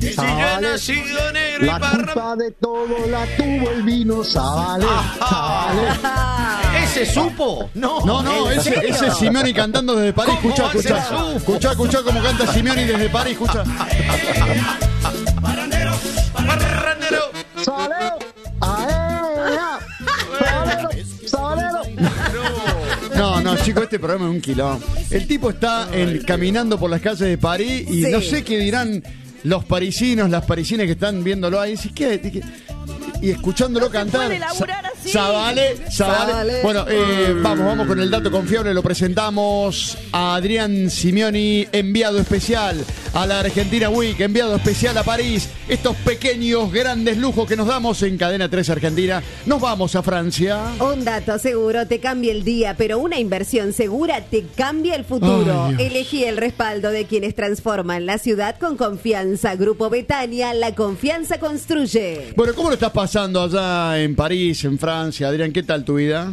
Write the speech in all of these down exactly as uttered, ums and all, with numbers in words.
Si yo nací negro y La barra... culpa de todo la tuvo el vino Zabale. Zabale. ¿Ese supo? No, No, no, ¿en ese, serio? ese es Simeoni cantando desde París. ¿Cómo Escucha, va a ser escucha. supo? Escucha, escucha cómo canta Simeoni desde París. Escucha. Barrandero. Sabalero. ¡Aea! Sabalero. Sabalero. No, no, chicos, este programa es un quilombo. El tipo está en- caminando por las calles de París y Sí. no sé qué dirán los parisinos, las parisinas que están viéndolo ahí. Dice, ¿qué? ¿Qué? Y escuchándolo No se cantar. puede laburar así. Zabale, Zabale. Zabale. Bueno, eh, vamos, vamos con el dato confiable. Lo presentamos a Adrián Simeoni, enviado especial a la Argentina Week, enviado especial a París. Estos pequeños, grandes lujos que nos damos en Cadena tres Argentina. Nos vamos a Francia. Un dato seguro te cambia el día, pero una inversión segura te cambia el futuro. Ay, Dios. Elegí el respaldo de quienes transforman la ciudad con confianza. Grupo Betania, la confianza construye. Bueno, ¿cómo lo estás pasando allá en París, en Francia? Adrián, ¿qué tal tu vida?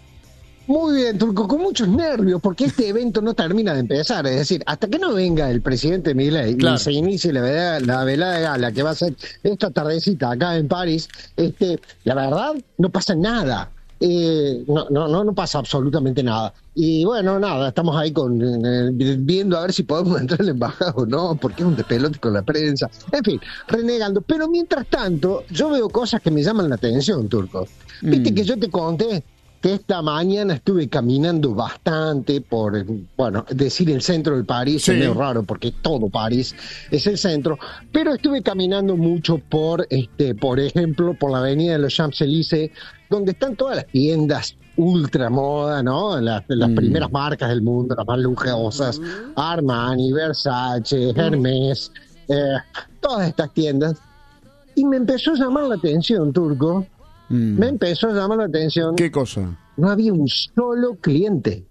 Muy bien, Turco, con muchos nervios, porque este evento no termina de empezar. Es decir, hasta que no venga el presidente Milei Claro. y se inicie la velada, la velada de gala que va a ser esta tardecita acá en París, este, la verdad, no pasa nada. Eh, no, no, no, no pasa absolutamente nada. Y bueno, nada, estamos ahí con eh, viendo a ver si podemos entrar en la embajada o no, porque es un despelote con la prensa. En fin, renegando. Pero mientras tanto, yo veo cosas que me llaman la atención, Turco. Viste Mm. que yo te conté que esta mañana estuve caminando bastante por, bueno, decir el centro del París Sí. es medio raro porque todo París es el centro, pero estuve caminando mucho por, este, por ejemplo, por la avenida de los Champs-Élysées, donde están todas las tiendas ultra moda, ¿no? Las, las Mm. primeras marcas del mundo, las más lujosas, Armani, Versace, Hermès, eh, todas estas tiendas. Y me empezó a llamar la atención, Turco. Mm. Me empezó a llamar la atención. ¿Qué cosa? No había un solo cliente.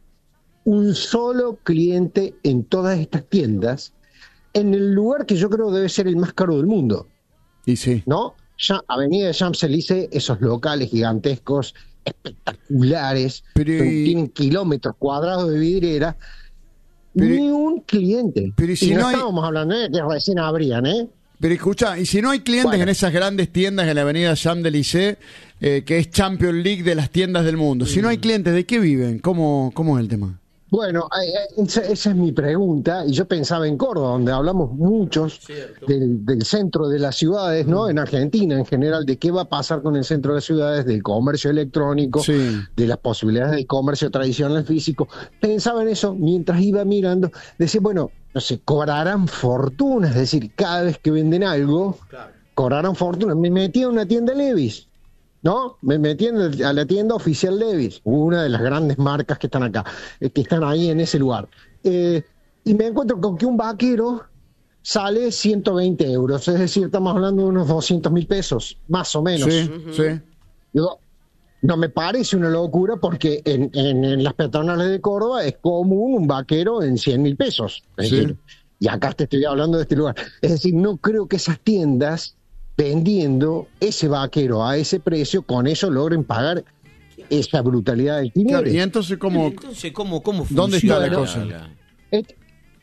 Un solo cliente en todas estas tiendas, en el lugar que yo creo debe ser el más caro del mundo, Y sí. ¿no? Ya, Avenida de Champs-Élysées, esos locales gigantescos, espectaculares, Pero que y- tienen kilómetros cuadrados de vidriera, Pero- ni un cliente. pero y si y no, no hay- estábamos hablando de que recién abrían, ¿eh? Pero escucha, y si no hay clientes Bueno. en esas grandes tiendas en la avenida Champs-Élysées, eh, que es Champions League de las tiendas del mundo, si no hay clientes, ¿de qué viven? ¿Cómo, cómo es el tema? Bueno, eh, eh, esa, esa es mi pregunta, y yo pensaba en Córdoba, donde hablamos muchos del, del centro de las ciudades, ¿no? En Argentina en general, de qué va a pasar con el centro de las ciudades, del comercio electrónico, Sí. de las posibilidades del comercio tradicional físico. Pensaba en eso mientras iba mirando, decía, bueno, no sé, cobrarán fortunas, es decir, cada vez que venden algo, cobrarán fortunas. Me metí a una tienda Levi's. ¿No? Me metí en el- a la tienda oficial Levi's, una de las grandes marcas que están acá, eh, que están ahí en ese lugar. Eh, y me encuentro con que un vaquero sale ciento veinte euros, es decir, estamos hablando de unos doscientos mil pesos, más o menos. Sí, sí. Digo, no me parece una locura porque en, en- en las peatonales de Córdoba es común un vaquero en cien mil pesos. Es Sí. decir, y acá te estoy hablando de este lugar. Es decir, no creo que esas tiendas vendiendo ese vaquero a ese precio, con eso logren pagar esa brutalidad del Claro, dinero. y entonces, ¿cómo? Entonces, ¿cómo, cómo ¿Dónde está la funciona cosa? Et-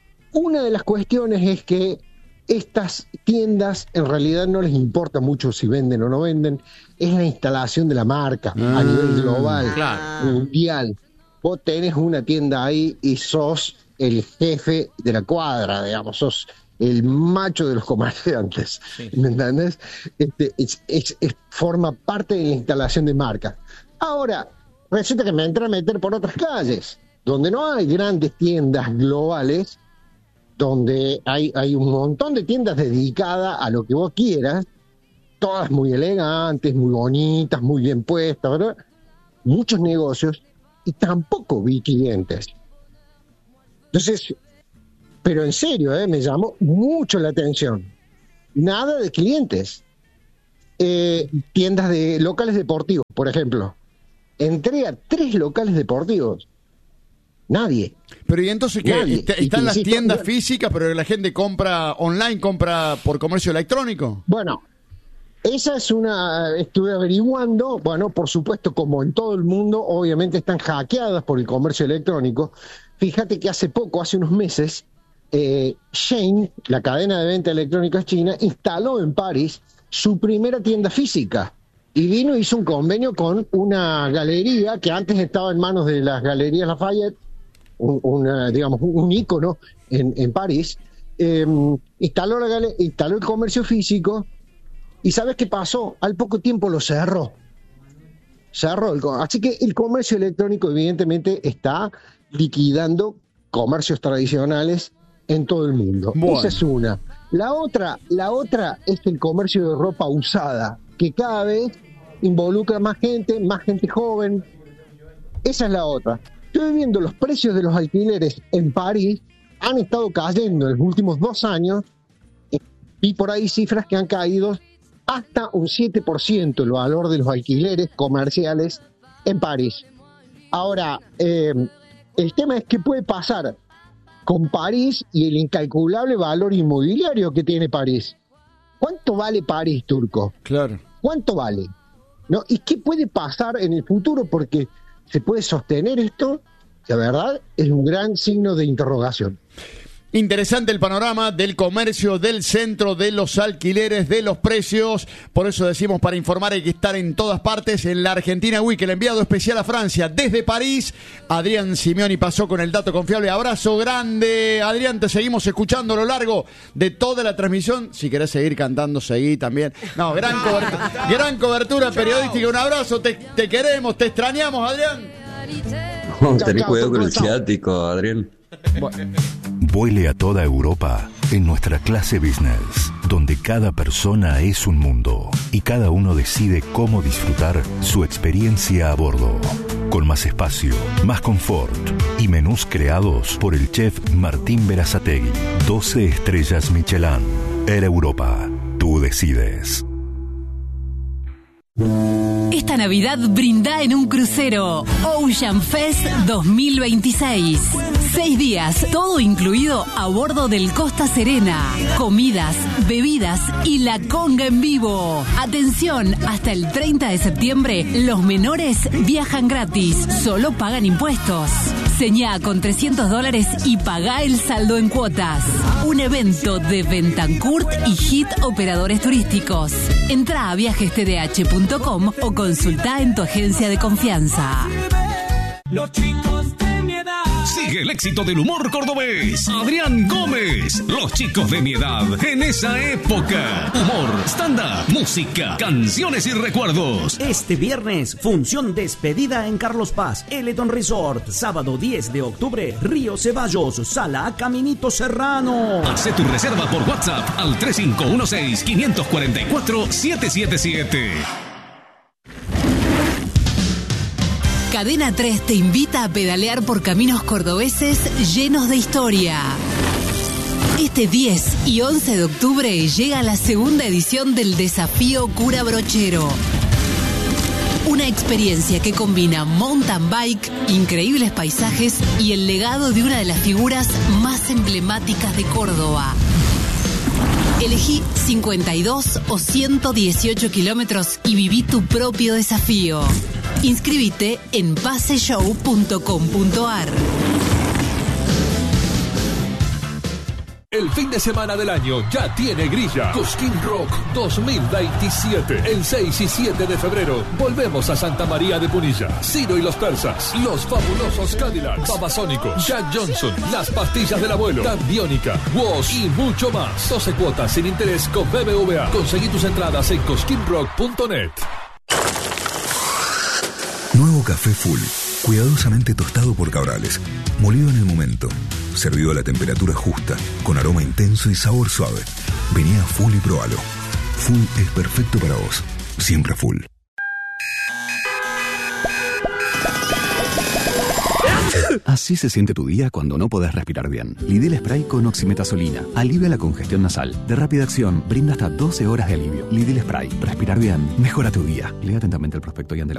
Una de las cuestiones es que estas tiendas en realidad no les importa mucho si venden o no venden, es la instalación de la marca Ah, a nivel global, claro. mundial. Vos tenés una tienda ahí y sos el jefe de la cuadra, digamos, sos el macho de los comerciantes, Sí. ¿me entendés? Este, es, es- es- forma parte de la instalación de marca. Ahora, resulta que me entré a meter por otras calles, donde no hay grandes tiendas globales, donde hay, hay un montón de tiendas dedicadas a lo que vos quieras, todas muy elegantes, muy bonitas, muy bien puestas, ¿verdad? Muchos negocios, y tampoco vi clientes. Entonces, pero en serio, ¿eh? Me llamó mucho la atención. Nada de clientes. Eh, tiendas de locales deportivos, por ejemplo. Entré a tres locales deportivos. Nadie. Pero y entonces, ¿qué? Nadie. Está- Y están te las insisto, tiendas yo- físicas, pero la gente compra online, compra por comercio electrónico. Bueno, esa es una, estuve averiguando, bueno, por supuesto, como en todo el mundo, obviamente están hackeadas por el comercio electrónico. Fíjate que hace poco, hace unos meses, eh, Shein, la cadena de venta electrónica china, instaló en París su primera tienda física y vino y hizo un convenio con una galería que antes estaba en manos de las Galerías Lafayette, un, una, digamos, un ícono en, en París. Eh, instaló, la gale- instaló el comercio físico y ¿sabes qué pasó? Al poco tiempo lo cerró. Cerró el, así que el comercio electrónico evidentemente está liquidando comercios tradicionales en todo el mundo. Bueno. Esa es una. La otra, la otra es el comercio de ropa usada, que cada vez involucra más gente, más gente joven. Esa es la otra. Estoy viendo los precios de los alquileres en París, han estado cayendo en los últimos dos años. Vi por ahí cifras que han caído hasta un siete por ciento el valor de los alquileres comerciales en París. Ahora, eh, el tema es qué puede pasar con París y el incalculable valor inmobiliario que tiene París. ¿Cuánto vale París, Turco? Claro. ¿Cuánto vale? ¿No? ¿Y qué puede pasar en el futuro? Porque se puede sostener esto, la verdad, es un gran signo de interrogación. Interesante el panorama del comercio, del centro, de los alquileres, de los precios. Por eso decimos, para informar hay que estar en todas partes. En la Argentina Week, el enviado especial a Francia desde París, Adrián Simeoni pasó con el dato confiable. Abrazo grande, Adrián, te seguimos escuchando a lo largo de toda la transmisión. Si querés seguir cantando, seguí también. No, gran cobertura, gran cobertura periodística. Un abrazo, te, te queremos, te extrañamos, Adrián. Oh, Chao, tenés chao, cuidado con el chao. ciático, Adrián. Vuele a toda Europa en nuestra clase business, donde cada persona es un mundo y cada uno decide cómo disfrutar su experiencia a bordo. Con más espacio, más confort y menús creados por el chef Martín Berazategui. doce estrellas Michelin. Air Europa. Tú decides. Esta Navidad brinda en un crucero. Ocean Fest dos mil veintiséis. Seis días, todo incluido a bordo del Costa Serena. Comidas, bebidas y la conga en vivo. Atención, hasta el treinta de septiembre, los menores viajan gratis. Solo pagan impuestos. Señá con trescientos dólares y pagá el saldo en cuotas. Un evento de Bentancourt y Hit Operadores Turísticos. Entrá a viajes t d h punto com o consultá en tu agencia de confianza. Los chicos de mi edad. Sigue el éxito del humor cordobés. Adrián Gómez. Los chicos de mi edad en esa época. Humor, stand-up, música, canciones y recuerdos. Este viernes, función despedida en Carlos Paz, Eleton Resort. Sábado diez de octubre, Río Ceballos, Sala Caminito Serrano. Hace tu reserva por WhatsApp al tres cinco uno seis, cinco cuatro cuatro, siete siete siete. Cadena tres te invita a pedalear por caminos cordobeses llenos de historia. Este diez y once de octubre llega la segunda edición del Desafío Cura Brochero. Una experiencia que combina mountain bike, increíbles paisajes y el legado de una de las figuras más emblemáticas de Córdoba. Elegí cincuenta y dos o ciento dieciocho kilómetros y viví tu propio desafío. Inscríbete en paseshow punto com punto a r. El fin de semana del año ya tiene grilla. Cosquín Rock dos mil veintisiete. El seis y siete de febrero volvemos a Santa María de Punilla. Ciro y los Persas, Los Fabulosos Cadillacs, Babasónicos, Jack Johnson, Las Pastillas del Abuelo, Cambiónica, Woz y mucho más. doce cuotas sin interés con B B V A. Conseguí tus entradas en cosquín rock punto net. Nuevo café Full, cuidadosamente tostado por Cabrales, molido en el momento, servido a la temperatura justa, con aroma intenso y sabor suave. Vení a Full y probalo. Full es perfecto para vos, siempre Full. Así se siente tu día cuando no podés respirar bien. Lidl Spray con oximetazolina. Alivia la congestión nasal. De rápida acción, brinda hasta doce horas de alivio. Lidl Spray. Respirar bien. Mejora tu día. Lea atentamente el prospecto y ante la